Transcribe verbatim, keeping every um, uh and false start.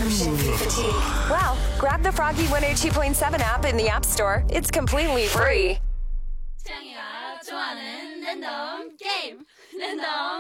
prescription fatigue. Well, grab the Froggy one oh two point seven app in the App Store. It's completely free. 창이가 좋아하는 랜덤 게임 랜덤